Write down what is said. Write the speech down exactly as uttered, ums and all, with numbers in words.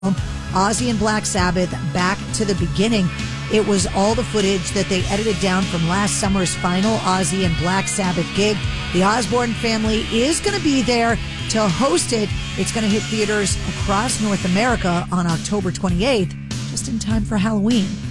Ozzy and Black Sabbath, Back to the Beginning. It was all the footage that they edited down from last summer's final Ozzy and Black Sabbath gig. The Osbourne family is going to be there to host it. It's going to hit theaters across North America on October twenty-eighth, just in time for Halloween.